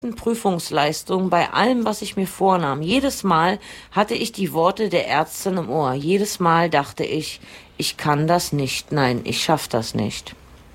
Prüfungsleistung bei allem, was ich mir vornahm. Jedes Mal hatte ich die Worte der Ärztin im Ohr. Jedes Mal dachte ich kann das nicht. Nein, ich schaff das nicht.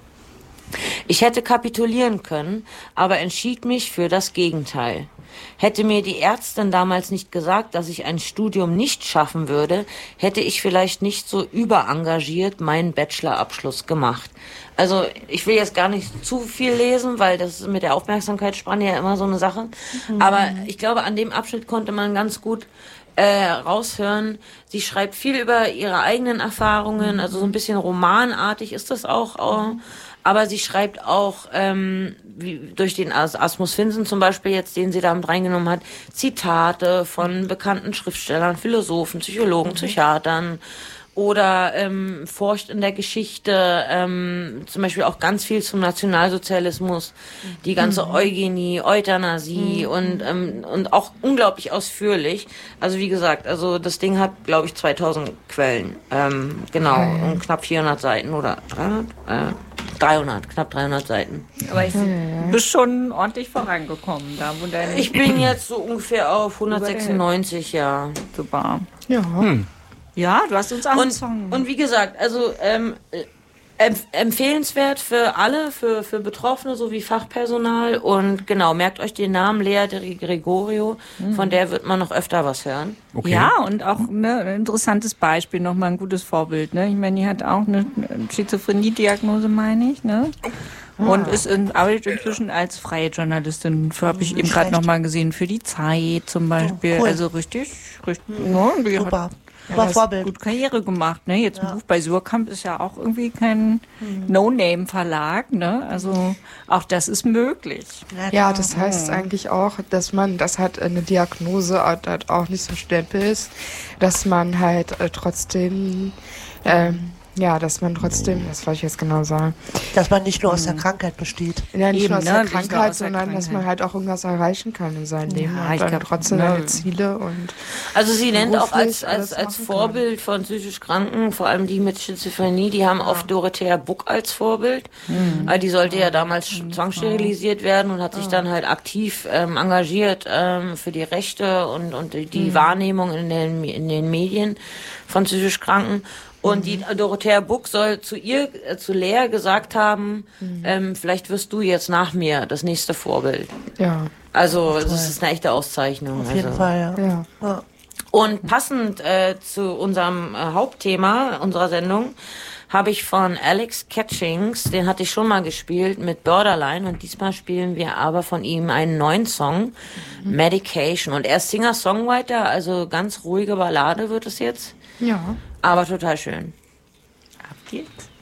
Ich hätte kapitulieren können, aber entschied mich für das Gegenteil. Hätte mir die Ärztin damals nicht gesagt, dass ich ein Studium nicht schaffen würde, hätte ich vielleicht nicht so überengagiert meinen Bachelorabschluss gemacht. Also ich will jetzt gar nicht zu viel lesen, weil das ist mit der Aufmerksamkeitsspanne ja immer so eine Sache. Aber ich glaube, an dem Abschnitt konnte man ganz gut raushören. Sie schreibt viel über ihre eigenen Erfahrungen, also so ein bisschen romanartig ist das auch. Aber sie schreibt auch, wie durch den Asmus Finsen zum Beispiel jetzt, den sie da mit reingenommen hat, Zitate von bekannten Schriftstellern, Philosophen, Psychologen, Psychiatern oder forscht in der Geschichte, zum Beispiel auch ganz viel zum Nationalsozialismus, die ganze Eugenie, Euthanasie und auch unglaublich ausführlich. Also wie gesagt, also das Ding hat, glaube ich, 2000 Quellen, genau, und knapp 400 Seiten oder 300, knapp 300 Seiten. Aber du bist schon ordentlich vorangekommen. Ich bin jetzt so ungefähr auf 196, ja. Super. Ja. Ja, du hast uns auch einen Song. Und wie gesagt, also empfehlenswert für alle, für Betroffene sowie Fachpersonal. Und genau, merkt euch den Namen Lea de Gregorio, von der wird man noch öfter was hören. Okay. Ja, und auch ein interessantes Beispiel, nochmal ein gutes Vorbild. Ne? Ich meine, die hat auch eine Schizophrenie-Diagnose, meine ich. Ne? Und arbeitet inzwischen als freie Journalistin. Habe ich eben gerade nochmal gesehen, für die Zeit zum Beispiel. Cool. Also richtig. Super. War Vorbild. Gut Karriere gemacht, ne? Jetzt ein Buch bei Surkamp ist ja auch irgendwie kein No-Name-Verlag, ne? Also auch das ist möglich. Ja, das heißt eigentlich auch, dass man, das halt eine Diagnose halt auch nicht so stempel ist, dass man halt trotzdem dass man trotzdem, das wollte ich jetzt genau sagen. Dass man nicht nur aus der Krankheit besteht. Ja, nicht nur aus der Krankheit, sondern dass man halt auch irgendwas erreichen kann in seinem Leben und dann trotzdem seine Ziele und... Also sie nennt auch als Vorbild von psychisch Kranken, vor allem die mit Schizophrenie, die haben oft Dorothea Buck als Vorbild. Die sollte ja damals zwangssterilisiert werden und hat sich dann halt aktiv engagiert für die Rechte und die Wahrnehmung in den Medien von psychisch Kranken. Und die Dorothea Buck soll zu Lea gesagt haben, vielleicht wirst du jetzt nach mir das nächste Vorbild. Ja. Also das ist eine echte Auszeichnung. Auf jeden Fall, ja. Und passend zu unserem Hauptthema unserer Sendung habe ich von Alex Catchings, den hatte ich schon mal gespielt, mit Borderline. Und diesmal spielen wir aber von ihm einen neuen Song, Medication. Und er ist Singer-Songwriter, also ganz ruhige Ballade wird es jetzt. Ja. Aber total schön. Ab geht's.